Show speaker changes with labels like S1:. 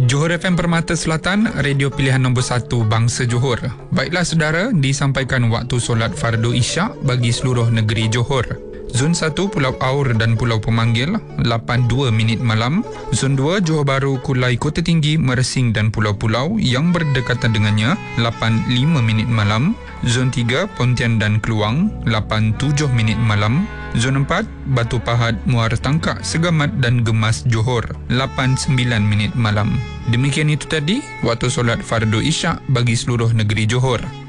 S1: Johor FM Permata Selatan, radio pilihan nombor 1 Bangsa Johor. Baiklah saudara, disampaikan waktu solat fardu isyak bagi seluruh negeri Johor. Zon 1 Pulau Aur dan Pulau Pemanggil 8.2 minit malam. Zon 2 Johor Bahru, Kulai, Kota Tinggi, Mersing dan pulau-pulau yang berdekatan dengannya 8.5 minit malam. Zon 3 Pontian dan Keluang 8.7 minit malam. Zon 4 Batu Pahat, Muara Tangkak, Segamat dan Gemas Johor 8.9 minit malam. Demikian itu tadi waktu solat fardu isyak bagi seluruh negeri Johor.